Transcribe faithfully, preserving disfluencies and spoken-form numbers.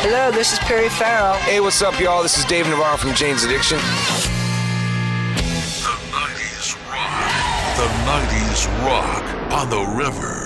Hello, this is Perry Farrell. Hey, what's up, y'all? This is Dave Navarro from Jane's Addiction. The nineties rock. The nineties rock on the river.